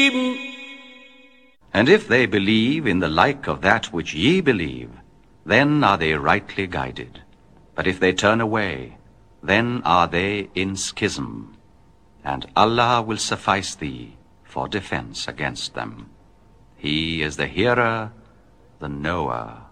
And if they believe in the like of that which ye believe, then are they rightly guided. But if they turn away, then are they in schism, and Allah will suffice thee for defense against them. He is the hearer, the knower.